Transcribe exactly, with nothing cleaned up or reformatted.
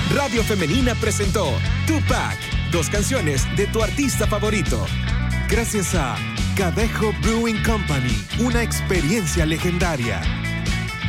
Radio Femenina presentó Tupac, dos canciones de tu artista favorito. Gracias a Cadejo Brewing Company, una experiencia legendaria.